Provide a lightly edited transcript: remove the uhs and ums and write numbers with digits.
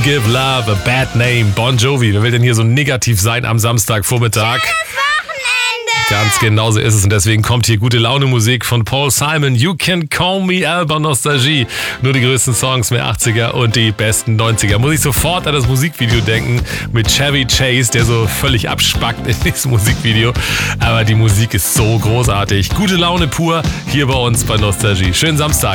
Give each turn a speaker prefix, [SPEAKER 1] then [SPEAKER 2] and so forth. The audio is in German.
[SPEAKER 1] Give Love a Bad Name. Bon Jovi. Wer will denn hier so negativ sein am Samstagvormittag? Ganz genau so ist es und deswegen kommt hier gute Laune Musik von Paul Simon. You Can Call Me Album Nostalgie. Nur die größten Songs, mehr 80er und die besten 90er. Muss ich sofort an das Musikvideo denken mit Chevy Chase, der so völlig abspackt in diesem Musikvideo. Aber die Musik ist so großartig. Gute Laune pur hier bei uns bei Nostalgie. Schönen Samstag.